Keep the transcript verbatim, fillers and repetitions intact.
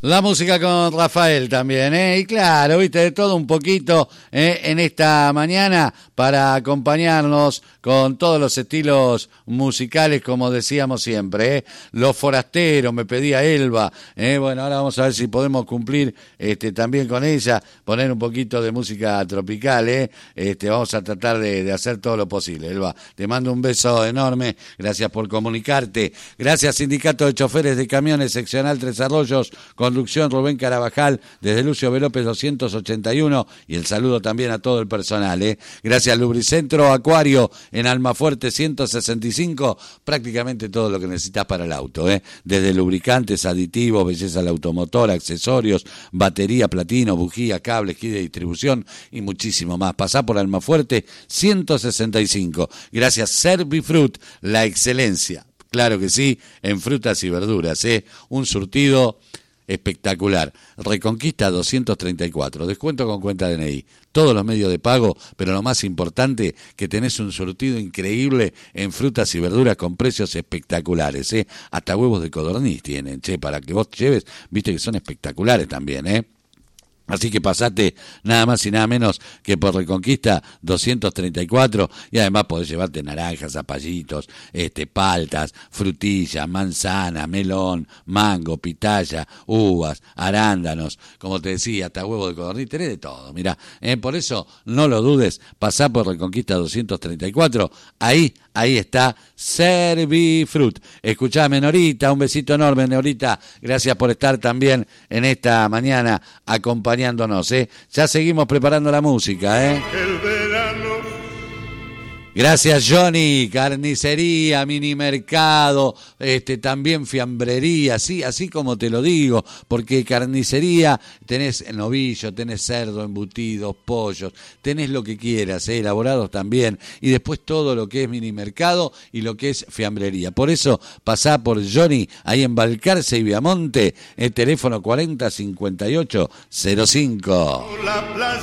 La música con Rafael también, ¿eh? Y claro, viste, de todo un poquito ¿eh? en esta mañana para acompañarnos con todos los estilos musicales, como decíamos siempre, ¿eh? Los Forasteros, me pedía Elba, ¿eh? Bueno, ahora vamos a ver si podemos cumplir este, también con ella, poner un poquito de música tropical, ¿eh? Este, vamos a tratar de, de hacer todo lo posible, Elba. Te mando un beso enorme, gracias por comunicarte, gracias Sindicato de Choferes de Camiones, Seccional Tres Arroyos, Conducción Rubén Carabajal, desde Lucio B. López doscientos ochenta y uno, y el saludo también a todo el personal, ¿eh? Gracias Lubricentro Acuario en Almafuerte ciento sesenta y cinco, prácticamente todo lo que necesitas para el auto, ¿eh? Desde lubricantes, aditivos, belleza al automotor, accesorios, batería, platino, bujía, cables, kit de distribución y muchísimo más. Pasá por Almafuerte ciento sesenta y cinco. Gracias Servifrut, la excelencia, claro que sí, en frutas y verduras, ¿eh? Un surtido espectacular. Reconquista doscientos treinta y cuatro, descuento con cuenta D N I, todos los medios de pago, pero lo más importante, que tenés un surtido increíble en frutas y verduras con precios espectaculares, ¿eh? Hasta huevos de codorniz tienen, che, para que vos lleves, viste que son espectaculares también, ¿eh? Así que pasate nada más y nada menos que por Reconquista doscientos treinta y cuatro, y además podés llevarte naranjas, zapallitos, este, paltas, frutillas, manzana, melón, mango, pitaya, uvas, arándanos, como te decía, hasta huevo de codorniz, tenés de todo, mirá, eh, por eso no lo dudes, pasá por Reconquista doscientos treinta y cuatro, ahí, ahí está Servifrut. Escuchame, Norita, un besito enorme, Norita, gracias por estar también en esta mañana acompañándonos, ¿eh? Ya seguimos preparando la música, ¿eh? El verano. Gracias, Johnny. Carnicería, mini mercado, este, también fiambrería, sí, así como te lo digo, porque carnicería tenés novillo, tenés cerdo, embutidos, pollos, tenés lo que quieras, ¿eh? Elaborados también, y después todo lo que es mini mercado y lo que es fiambrería. Por eso pasá por Johnny, ahí en Balcarce y Viamonte, el teléfono cuarenta cincuenta y ocho cero cinco. La plaza